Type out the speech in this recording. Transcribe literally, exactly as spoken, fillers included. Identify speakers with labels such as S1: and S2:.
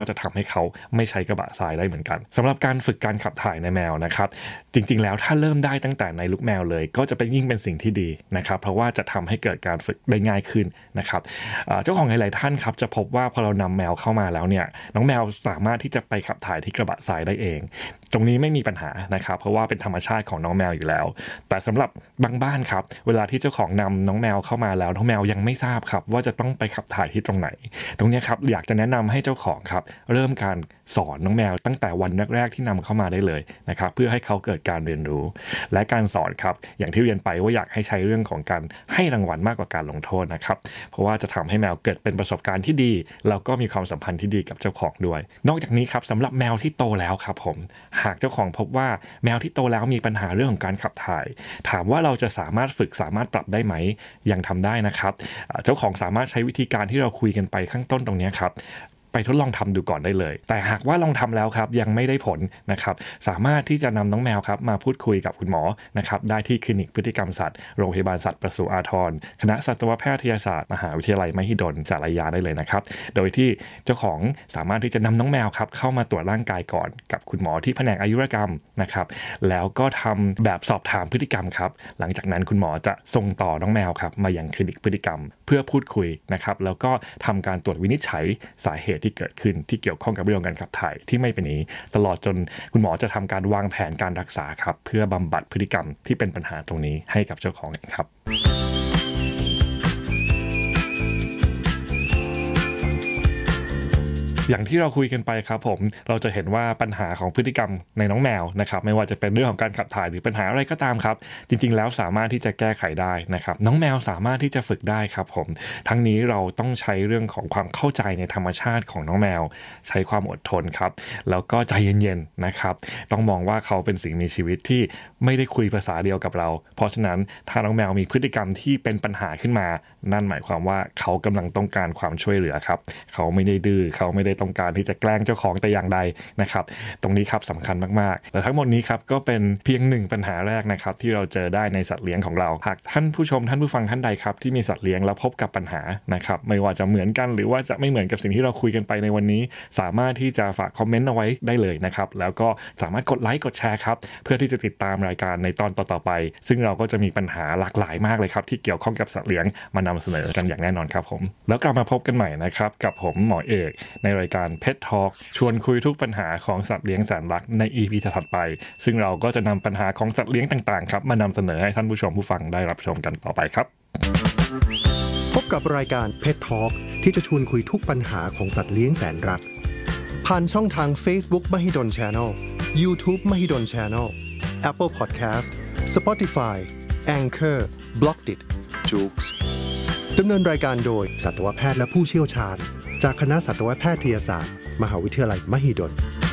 S1: ก็จะทำให้เขาไม่ใช้กระบะทรายได้เหมือนกันสำหรับการฝึกการขับถ่ายในแมวนะครับจริงๆแล้วถ้าเริ่มได้ตั้งแต่ในลูกแมวเลยก็จะเป็นยิ่งเป็นสิ่งที่ดีนะครับเพราะว่าจะทำให้เกิดการฝึกได้ง่ายขึ้นนะครับเจ้าของหลายๆท่านครับจะพบว่าพอเรานำแมวเข้ามาแล้วเนี่ยน้องแมวสามารถที่จะไปขับถ่ายที่กระบะทรายได้เองตรงนี้ไม่มีปัญหานะครับเพราะว่าเป็นธรรมชาติของน้องแมวอยู่แล้วแต่สำหรับบางบ้านครับเวลาที่เจ้าของนำน้องแมวเข้ามาแล้วน้องแมวยังไม่ทราบครับว่าจะต้องไปขับถ่ายที่ตรงไหนตรงนี้ครับอยากจะแนะนำให้เจ้าของครับเริ่มการสอนน้องแมวตั้งแต่วันแรกๆที่นำเข้ามาได้เลยนะครับเพื่อให้เขาเกิดการเรียนรู้และการสอนครับอย่างที่เรียนไปว่าอยากให้ใช้เรื่องของการให้รางวัลมากกว่าการลงโทษนะครับเพราะว่าจะทำให้แมวเกิดเป็นประสบการณ์ที่ดีแล้วก็มีความสัมพันธ์ที่ดีกับเจ้าของด้วยนอกจากนี้ครับสำหรับแมวที่โตแล้วครับผมหากเจ้าของพบว่าแมวที่โตแล้วมีปัญหาเรื่องของการขับถ่ายถามว่าเราจะสามารถฝึกสามารถปรับได้ไหมยังทำได้นะครับเจ้าของสามารถใช้วิธีการที่เราคุยกันไปข้างต้นตรงนี้ครับไปทดลองทำดูก่อนได้เลยแต่หากว่าลองทำแล้วครับยังไม่ได้ผลนะครับสามารถที่จะนำน้องแมวครับมาพูดคุยกับคุณหมอนะครับได้ที่คลินิกพฤติกรรมสัตว์โรงพยาบาลสัตว์ประสูอาทรคณะสัตวแพทยศาสตร์มหาวิทยาลัยมหิดลสารยาได้เลยนะครับโดยที่เจ้าของสามารถที่จะนำน้องแมวครับเข้ามาตรวจร่างกายก่อนกับคุณหมอที่แผนกอายุรกรรมนะครับแล้วก็ทำแบบสอบถามพฤติกรรมครับหลังจากนั้นคุณหมอจะส่งต่อน้องแมวครับมายังคลินิกพฤติกรรมเพื่อพูดคุยนะครับแล้วก็ทำการตรวจวินิจฉัยสาเหตุที่เกิดขึ้นที่เกี่ยวข้องกับเรื่องการขับถ่ายที่ไม่เป็นนี้ตลอดจนคุณหมอจะทำการวางแผนการรักษาครับเพื่อบำบัดพฤติกรรมที่เป็นปัญหาตรงนี้ให้กับเจ้าของเองครับอย่างที่เราคุยกันไปครับผมเราจะเห็นว่าปัญหาของพฤติกรรมในน้องแมวนะครับไม่ว่าจะเป็นเรื่องของการขับถ่ายหรือปัญหาอะไรก็ตามครับจริงๆแล้วสามารถที่จะแก้ไขได้นะครับน้องแมวสามารถที่จะฝึกได้ครับผมทั้งนี้เราต้องใช้เรื่องของความเข้าใจในธรรมชาติของน้องแมวใช้ความอดทนครับแล้วก็ใจเย็นๆนะครับต้องมองว่าเขาเป็นสิ่งมีชีวิตที่ไม่ได้คุยภาษาเดียวกับเราเพราะฉะนั้นถ้าน้องแมวมีพฤติกรรมที่เป็นปัญหาขึ้นมานั่นหมายความว่าเขากำลังต้องการความช่วยเหลือครับเขาไม่ได้ดื้อเขาไม่ได้ต้องการที่จะแกล้งเจ้าของแต่อย่างใดนะครับตรงนี้ครับสำคัญมากๆแต่ทั้งหมดนี้ครับก็เป็นเพียงหนึ่งปัญหาแรกนะครับที่เราเจอได้ในสัตว์เลี้ยงของเราหากท่านผู้ชมท่านผู้ฟังท่านใดครับที่มีสัตว์เลี้ยงแล้วพบกับปัญหานะครับไม่ว่าจะเหมือนกันหรือว่าจะไม่เหมือนกับสิ่งที่เราคุยกันไปในวันนี้สามารถที่จะฝากคอมเมนต์เอาไว้ได้เลยนะครับแล้วก็สามารถกดไลค์กดแชร์ครับเพื่อที่จะติดตามรายการในตอนต่อๆไปซึ่งเราก็จะมีปัญหาหลากหลายมากเลยครับที่เกี่ยวข้องกับสัตว์เลี้ยงมานำเสนอกันอย่างแน่นอนครับผมแล้วกลับมาพบกันใหม่นะครับกับผมหมอเอกในรายการ Pet Talk ชวนคุยทุกปัญหาของสัตว์เลี้ยงแสนรักใน อี พี ถัดไปซึ่งเราก็จะนำปัญหาของสัตว์เลี้ยงต่างๆครับมานำเสนอให้ท่านผู้ชมผู้ฟังได้รับชมกันต่อไปครับ
S2: พบกับรายการ Pet Talk ที่จะชวนคุยทุกปัญหาของสัตว์เลี้ยงแสนรักผ่านช่องทาง Facebook Mahidol Channel YouTube Mahidol Channel Apple Podcast Spotify Anchor Blockdit Joox ดำเนินรายการโดยสัตวแพทย์และผู้เชี่ยวชาญจากคณะสัตวแพทยศาสตร์มหาวิทยาลัยมหิดล